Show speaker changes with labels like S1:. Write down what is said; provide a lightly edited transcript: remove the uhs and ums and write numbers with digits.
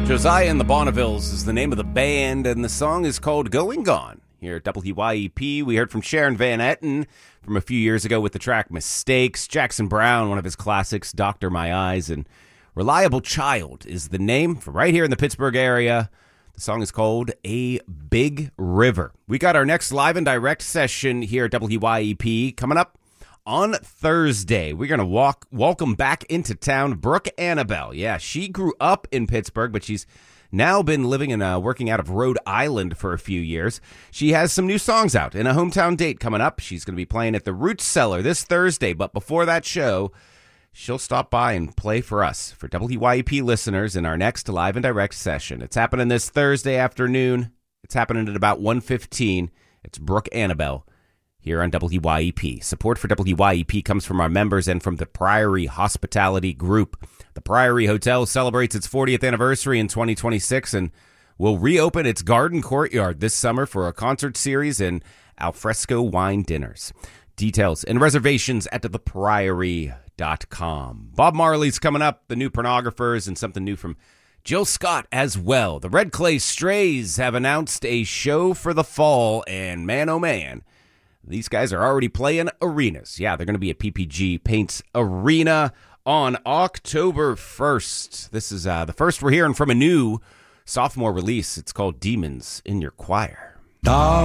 S1: Josiah and the Bonnevilles is the name of the band, and the song is called Going Gone. Here at WYEP, we heard from Sharon Van Etten from a few years ago with the track Mistakes. Jackson Browne, one of his classics, Doctor My Eyes, and Reliable Child is the name from right here in the Pittsburgh area. The song is called A Big River. We got our next live and direct session here at WYEP coming up on Thursday. We're going to welcome back into town Brooke Annabelle. Yeah, she grew up in Pittsburgh, but she's now been living and working out of Rhode Island for a few years. She has some new songs out and a hometown date coming up. She's going to be playing at the Roots Cellar this Thursday, but before that show, she'll stop by and play for us, for WYEP listeners, in our next live and direct session. It's happening this Thursday afternoon. It's happening at about 1:15. It's Brooke Annabelle here on WYEP. Support for WYEP comes from our members and from the Priory Hospitality Group. The Priory Hotel celebrates its 40th anniversary in 2026 and will reopen its garden courtyard this summer for a concert series and alfresco wine dinners. Details and reservations at thepriory.com. Bob Marley's coming up, the new Pornographers, and something new from Jill Scott as well. The Red Clay Strays have announced a show for the fall, and man, oh man, these guys are already playing arenas. Yeah, they're going to be at PPG Paints Arena on October 1st. This is the first we're hearing from a new sophomore release. It's called Demons in Your Choir.